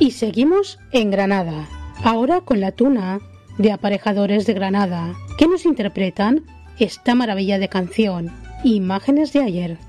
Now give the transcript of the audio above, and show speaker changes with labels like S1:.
S1: Y seguimos en Granada, ahora con la Tuna de Aparejadores de Granada, que nos interpretan esta maravilla de canción, Imágenes de ayer.